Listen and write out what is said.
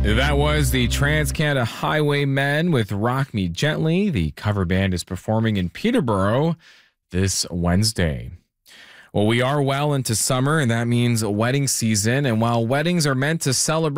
That was the Trans-Canada Highwaymen with Rock Me Gently. The cover band is performing in Peterborough this Wednesday. Well, we are well into summer, and that means wedding season. And while weddings are meant to celebrate